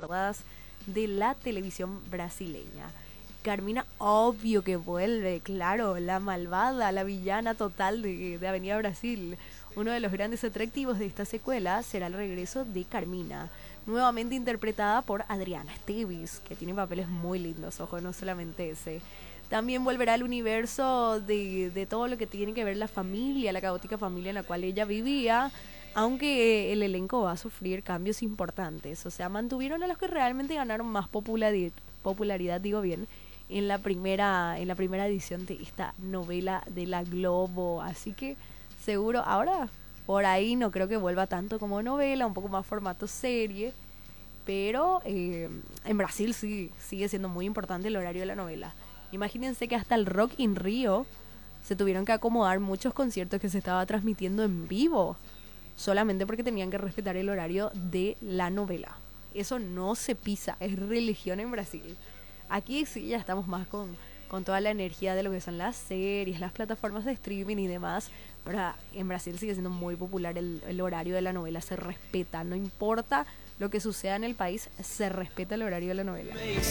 todas de la televisión brasileña. Carmina, obvio que vuelve, claro, la malvada, la villana total de Avenida Brasil. Uno de los grandes atractivos de esta secuela será el regreso de Carmina, nuevamente interpretada por Adriana Esteves, que tiene papeles muy lindos, ojo, no solamente ese. También volverá al universo de todo lo que tiene que ver la familia, la caótica familia en la cual ella vivía, aunque el elenco va a sufrir cambios importantes. O sea, mantuvieron a los que realmente ganaron más popularidad, digo bien, en la primera edición de esta novela de la Globo. Así que seguro, ahora por ahí no creo que vuelva tanto como novela, un poco más formato serie, pero en Brasil sí, sigue siendo muy importante el horario de la novela. Imagínense que hasta el Rock in Rio se tuvieron que acomodar muchos conciertos que se estaba transmitiendo en vivo, solamente porque tenían que respetar el horario de la novela. Eso no se pisa, es religión en Brasil. Aquí sí ya estamos más con toda la energía de lo que son las series, las plataformas de streaming y demás, pero en Brasil sigue siendo muy popular el horario de la novela, se respeta, no importa lo que suceda en el país, se respeta el horario de la novela.